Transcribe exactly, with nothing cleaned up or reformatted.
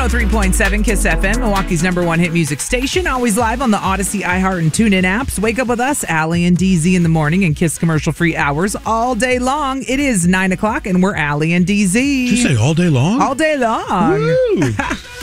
oh three point seven KISS F M, Milwaukee's number one hit music station. Always live on the Odyssey, iHeart, and TuneIn apps. Wake up with us, Allie and D Z in the morning, and KISS commercial-free hours all day long. It is nine o'clock, and we're Allie and D Z. Did you say all day long? All day long. Woo!